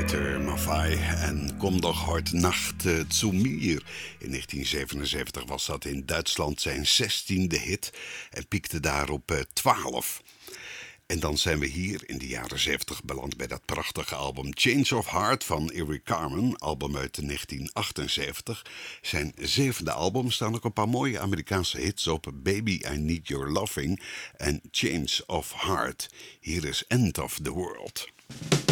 Peter Maffay en Kom doch heute Nacht zu mir. In 1977 was dat in Duitsland zijn 16e hit en piekte daar op 12. En dan zijn we hier in de jaren 70 beland bij dat prachtige album Change of Heart van Eric Carmen, album uit 1978. Zijn 7e album staan ook een paar mooie Amerikaanse hits op: Baby I Need Your Loving en Change of Heart. Hier is End of the World.